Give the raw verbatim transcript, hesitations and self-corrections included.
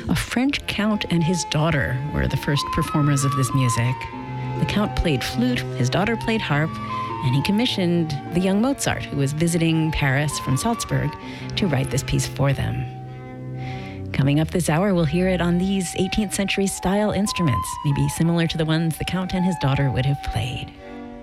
A French count and his daughter were the first performers of this music. The count played flute, his daughter played harp, and he commissioned the young Mozart, who was visiting Paris from Salzburg, to write this piece for them. Coming up this hour, we'll hear it on these eighteenth century style instruments, maybe similar to the ones the count and his daughter would have played.